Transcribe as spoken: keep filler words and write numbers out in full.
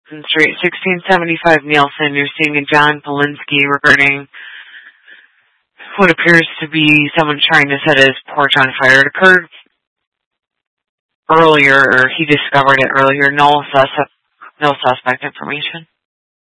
Street, sixteen seventy-five Nielsen. You're seeing a John Polinsky regarding what appears to be someone trying to set his porch on fire. It occurred earlier, or he discovered it earlier. No suspect, no suspect information.